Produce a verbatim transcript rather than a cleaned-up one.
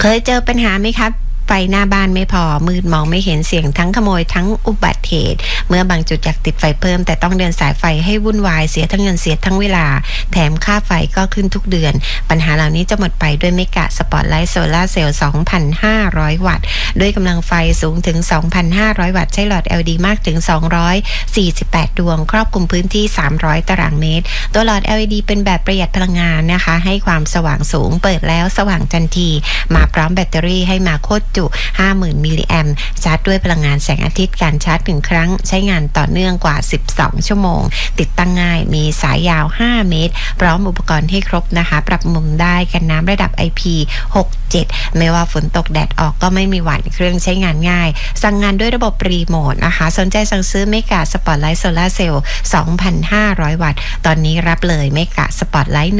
เคยเจอปัญหาไหมครับไฟหน้าบ้านไม่พอมืดมองไม่เห็นเสียงทั้งขโมยทั้งอุบัติเหตุเมื่อบางจุดอยากติดไฟเพิ่มแต่ต้องเดินสายไฟให้วุ่นวายเสียทั้งเงินเสียทั้งเวลาแถมค่าไฟก็ขึ้นทุกเดือนปัญหาเหล่านี้จะหมดไปด้วยเมกะสปอตไลท์โซลาร์เซลล์ สองพันห้าร้อย วัตต์ด้วยกำลังไฟสูงถึง สองพันห้าร้อย วัตต์ใช้หลอด แอล อี ดี มากถึง สองร้อยสี่สิบแปด ดวงครอบคลุมพื้นที่ สามร้อย ตารางเมตรตัวหลอด แอล อี ดี เป็นแบบประหยัดพลังงานนะคะให้ความสว่างสูงเปิดแล้วสว่างทันทีมาพร้อมแบตเตอรี่ให้มาโคตรจุ ห้าหมื่น มิลลิแอมป์ชาร์จด้วยพลังงานแสงอาทิตย์การชาร์จหนึ่งครั้งใช้งานต่อเนื่องกว่าสิบสองชั่วโมงติดตั้งง่ายมีสายยาวห้าเมตรพร้อมอุปกรณ์ให้ครบนะคะปรับมุมได้กันน้ำระดับ ไอ พี หก เจ็ด ไม่ว่าฝนตกแดดออกก็ไม่มีหวั่นเครื่องใช้งานง่ายสั่งงานด้วยระบบรีโมทนะคะสนใจสั่งซื้อเมกะสปอตไลท์โซลาร์เซลล์ สองพันห้าร้อย วัตต์ตอนนี้รับเลยเมกะสปอตไลท์